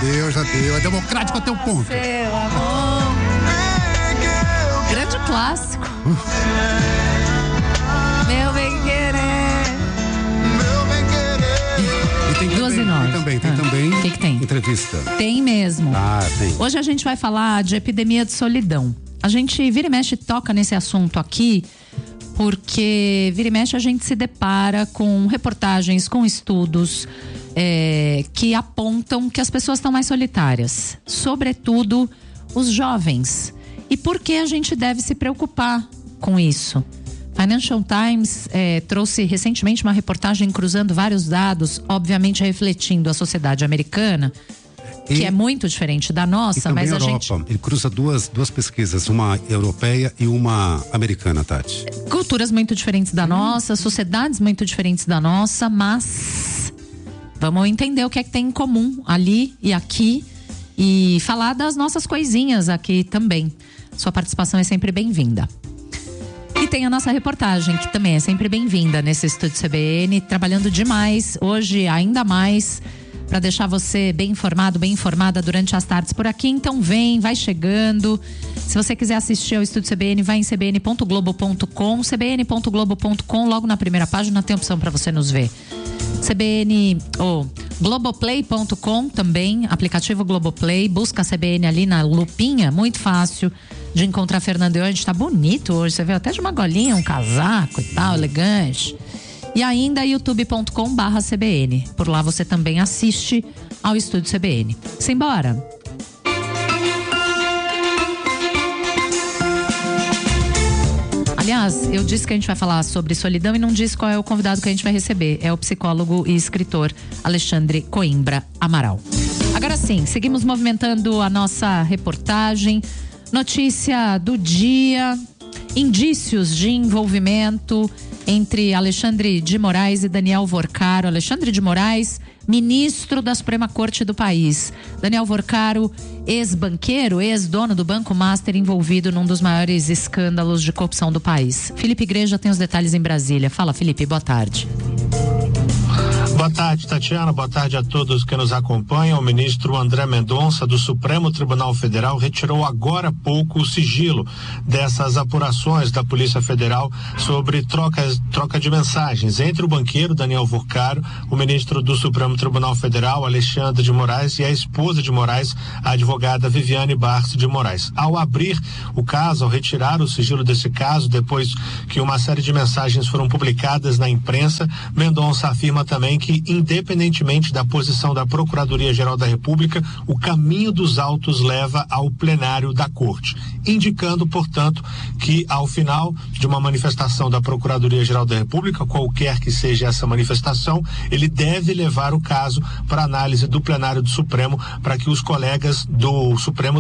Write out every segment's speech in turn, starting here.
deu. É democrático até o ponto. Seu amor. Grande clássico. Meu bem querer. E tem 2:09. Tem também. O que tem? Entrevista. Tem mesmo. Tem. Hoje a gente vai falar de epidemia de solidão. A gente vira e mexe toca nesse assunto aqui, porque vira e mexe a gente se depara com reportagens, com estudos que apontam que as pessoas estão mais solitárias, sobretudo os jovens. E por que a gente deve se preocupar com isso? Financial Times trouxe recentemente uma reportagem cruzando vários dados, obviamente refletindo a sociedade americana, que é muito diferente da nossa, mas a gente... Ele cruza duas pesquisas, uma europeia e uma americana, Tati. Culturas muito diferentes da nossa, sociedades muito diferentes da nossa, mas vamos entender o que é que tem em comum ali e aqui e falar das nossas coisinhas aqui também. Sua participação é sempre bem-vinda. E tem a nossa reportagem, que também é sempre bem-vinda nesse Estúdio CBN, trabalhando demais, hoje ainda mais, para deixar você bem informado, bem informada durante as tardes por aqui. Então vai chegando. Se você quiser assistir ao Estúdio CBN, vai em cbn.globo.com, cbn.globo.com, logo na primeira página tem opção para você nos ver. CBN ou Globoplay.com também, aplicativo Globoplay, busca a CBN ali na lupinha, muito fácil de encontrar Fernando e eu. A gente tá bonito hoje, você viu até de uma golinha, um casaco e tal, elegante. E ainda youtube.com/CBN, por lá você também assiste ao Estúdio CBN. Simbora! Aliás, eu disse que a gente vai falar sobre solidão e não disse qual é o convidado que a gente vai receber. É o psicólogo e escritor Alexandre Coimbra Amaral. Agora sim, seguimos movimentando a nossa reportagem. Notícia do dia: indícios de envolvimento entre Alexandre de Moraes e Daniel Vorcaro. Alexandre de Moraes, ministro da Suprema Corte do país. Daniel Vorcaro, ex-banqueiro, ex-dono do Banco Master, envolvido num dos maiores escândalos de corrupção do país. Felipe Igreja tem os detalhes em Brasília. Fala, Felipe, boa tarde. Boa tarde, Tatiana. Boa tarde a todos que nos acompanham. O ministro André Mendonça, do Supremo Tribunal Federal, retirou agora há pouco o sigilo dessas apurações da Polícia Federal sobre troca de mensagens entre o banqueiro Daniel Vorcaro, o ministro do Supremo Tribunal Federal, Alexandre de Moraes, e a esposa de Moraes, a advogada Viviane Barros de Moraes. Ao abrir o caso, ao retirar o sigilo desse caso, depois que uma série de mensagens foram publicadas na imprensa, Mendonça afirma também que, independentemente da posição da Procuradoria-Geral da República, o caminho dos autos leva ao plenário da Corte, indicando, portanto, que ao final de uma manifestação da Procuradoria-Geral da República, qualquer que seja essa manifestação, ele deve levar o caso para análise do plenário do Supremo, para que os colegas do Supremo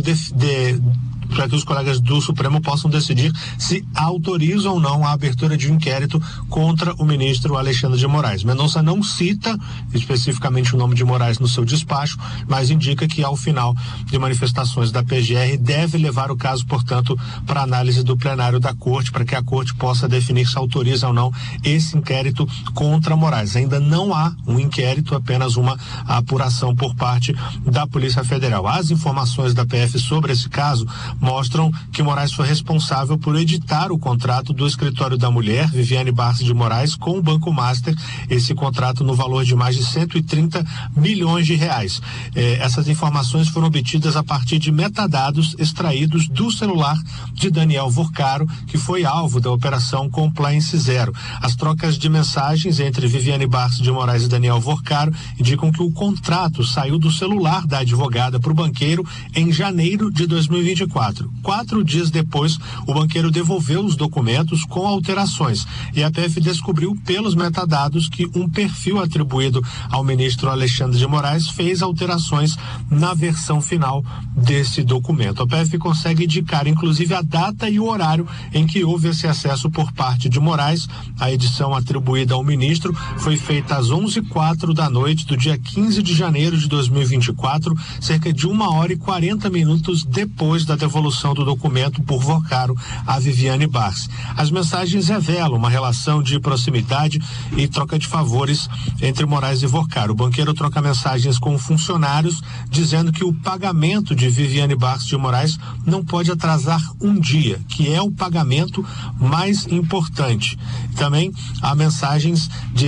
possam decidir se autorizam ou não a abertura de um inquérito contra o ministro Alexandre de Moraes. Mendonça não cita especificamente o nome de Moraes no seu despacho, mas indica que ao final de manifestações da PGR deve levar o caso, portanto, para análise do plenário da Corte, para que a Corte possa definir se autoriza ou não esse inquérito contra Moraes. Ainda não há um inquérito, apenas uma apuração por parte da Polícia Federal. As informações da PF sobre esse caso mostram que Moraes foi responsável por editar o contrato do escritório da mulher, Viviane Barros de Moraes, com o Banco Master, esse contrato no valor de mais de 130 milhões de reais. Essas informações foram obtidas a partir de metadados extraídos do celular de Daniel Vorcaro, que foi alvo da operação Compliance Zero. As trocas de mensagens entre Viviane Barros de Moraes e Daniel Vorcaro indicam que o contrato saiu do celular da advogada para o banqueiro em janeiro de 2024. 4 dias depois, o banqueiro devolveu os documentos com alterações e a PF descobriu pelos metadados que um perfil atribuído ao ministro Alexandre de Moraes fez alterações na versão final desse documento. A PF consegue indicar, inclusive, a data e o horário em que houve esse acesso por parte de Moraes. A edição atribuída ao ministro foi feita às 11h04 da noite do dia 15 de janeiro de 2024, cerca de 1h40 depois da devolução devolução do documento por Vorcaro a Viviane Barsi. As mensagens revelam uma relação de proximidade e troca de favores entre Moraes e Vorcaro. O banqueiro troca mensagens com funcionários dizendo que o pagamento de Viviane Barsi de Moraes não pode atrasar um dia, que é o pagamento mais importante. Também há mensagens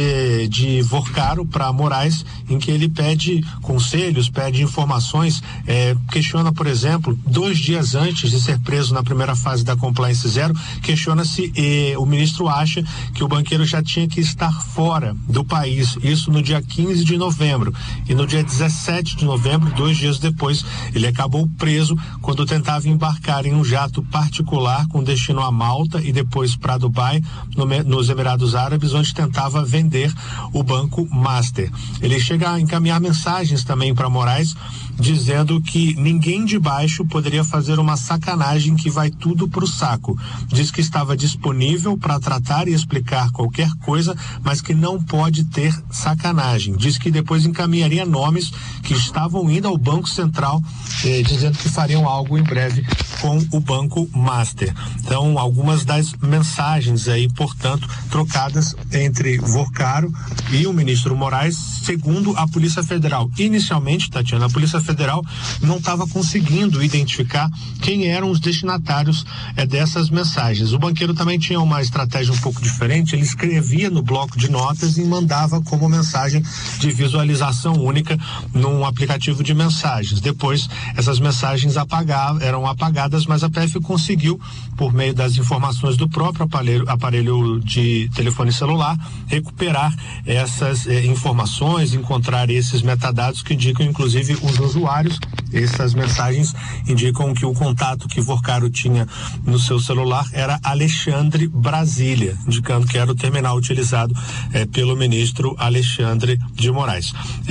de Vorcaro para Moraes em que ele pede conselhos, pede informações, questiona, por exemplo, 2 dias antes de ser preso na primeira fase da Compliance Zero, questiona se o ministro acha que o banqueiro já tinha que estar fora do país, isso no dia 15 de novembro. E no dia 17 de novembro, 2 dias depois, ele acabou preso quando tentava embarcar em um jato particular com destino a Malta e depois para Dubai, nos Emirados Árabes, onde tentava vender o Banco Master. Ele chega a encaminhar mensagens também para Moraes, dizendo que ninguém de baixo poderia fazer uma sacanagem que vai tudo pro saco. Diz que estava disponível para tratar e explicar qualquer coisa, mas que não pode ter sacanagem. Diz que depois encaminharia nomes que estavam indo ao Banco Central, dizendo que fariam algo em breve com o Banco Master. Então, algumas das mensagens aí, portanto, trocadas entre Vorcaro e o ministro Moraes, segundo a Polícia Federal. Inicialmente, Tatiana, a Polícia Federal não estava conseguindo identificar quem eram os destinatários dessas mensagens. O banqueiro também tinha uma estratégia um pouco diferente, ele escrevia no bloco de notas e mandava como mensagem de visualização única num aplicativo de mensagens. Depois, essas mensagens eram apagadas, mas a PF conseguiu, por meio das informações do próprio aparelho de telefone celular, recuperar essas informações, encontrar esses metadados que indicam, inclusive, os usuários. Essas mensagens indicam que o contato que Vorcaro tinha no seu celular era Alexandre Brasília, indicando que era o terminal utilizado pelo ministro Alexandre de Moraes.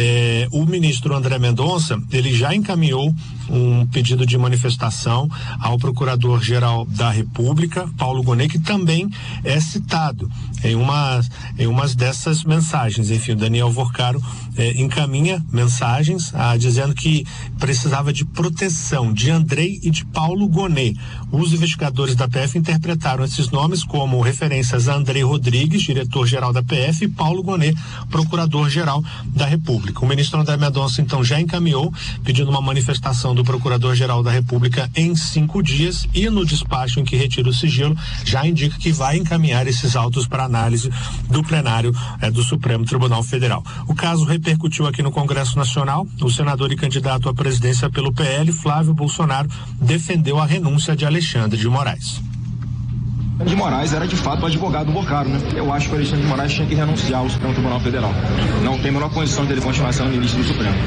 O ministro André Mendonça, ele já encaminhou um pedido de manifestação ao Procurador-Geral da República, Paulo Gonet, que também é citado em umas dessas mensagens. Enfim, o Daniel Vorcaro encaminha mensagens dizendo que precisava de proteção de Andrei e de Paulo Gonet. Os investigadores da PF interpretaram esses nomes como referências a Andrei Rodrigues, diretor-geral da PF, e Paulo Gonet, procurador-geral da República. O ministro André Mendonça, então, já encaminhou, pedindo uma manifestação do Procurador-Geral da República em 5 dias, e no despacho em que retira o sigilo, já indica que vai encaminhar esses autos para análise do plenário do Supremo Tribunal Federal. O caso repercutiu aqui no Congresso Nacional. O senador e candidato à presidência pelo PL, Flávio Bolsonaro, defendeu a renúncia de Alexandre de Moraes. De Moraes era de fato o advogado do Vorcaro, né? Eu acho que o Alexandre de Moraes tinha que renunciar ao Supremo Tribunal Federal. Não tem a menor condição de ele continuar sendo ministro do Supremo.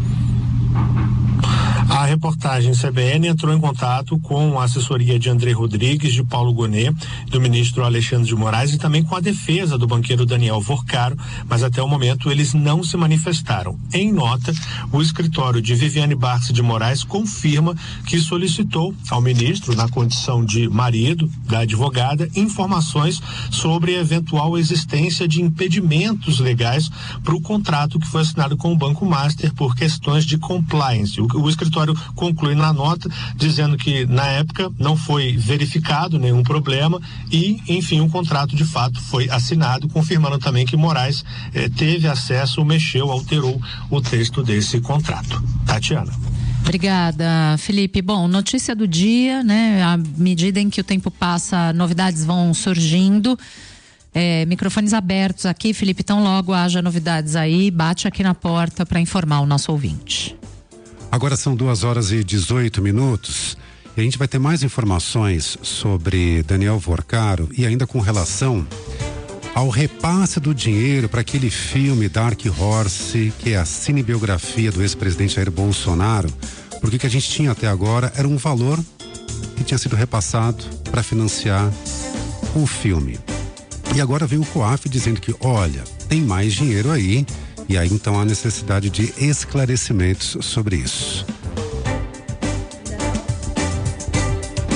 A reportagem CBN entrou em contato com a assessoria de Andrei Rodrigues, de Paulo Gonet, do ministro Alexandre de Moraes, e também com a defesa do banqueiro Daniel Vorcaro, mas até o momento eles não se manifestaram. Em nota, o escritório de Viviane Barsi de Moraes confirma que solicitou ao ministro, na condição de marido da advogada, informações sobre a eventual existência de impedimentos legais para o contrato que foi assinado com o Banco Master por questões de compliance. O escritório conclui na nota dizendo que na época não foi verificado nenhum problema e, enfim, o contrato de fato foi assinado, confirmando também que Moraes teve acesso, mexeu, alterou o texto desse contrato. Tatiana. Obrigada, Felipe. Bom, notícia do dia, né? À medida em que o tempo passa, novidades vão surgindo. Microfones abertos aqui, Felipe, tão logo haja novidades aí, bate aqui na porta para informar o nosso ouvinte. Agora são 2h18 e a gente vai ter mais informações sobre Daniel Vorcaro e ainda com relação ao repasse do dinheiro para aquele filme Dark Horse, que é a cinebiografia do ex-presidente Jair Bolsonaro, porque o que a gente tinha até agora era um valor que tinha sido repassado para financiar o filme. E agora veio o COAF dizendo que, olha, tem mais dinheiro aí. E aí então há necessidade de esclarecimentos sobre isso.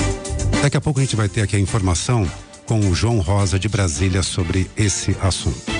Daqui a pouco a gente vai ter aqui a informação com o João Rosa de Brasília sobre esse assunto.